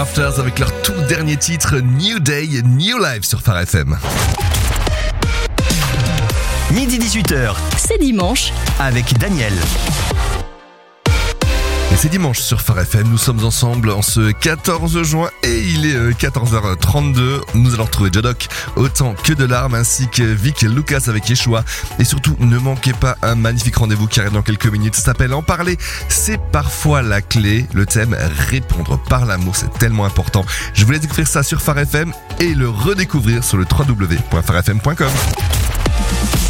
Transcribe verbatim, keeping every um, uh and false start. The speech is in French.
Afters avec leur tout dernier titre New Day, New Life sur Phare F M. Midi dix-huit heures, C'est dimanche. avec Daniel. Et c'est dimanche sur Phare F M, nous sommes ensemble en ce quatorze juin et il est euh, quatorze heures trente-deux. Nous allons retrouver Jodok, Autant que de larmes, ainsi que Vic Lucas avec Yeshua. Et surtout, ne manquez pas un magnifique rendez-vous qui arrive dans quelques minutes. Ça s'appelle En parler, c'est parfois la clé. Le thème, répondre par l'amour, c'est tellement important. Je vous laisse découvrir ça sur Phare F M et le redécouvrir sur le w w w point phare f m point com.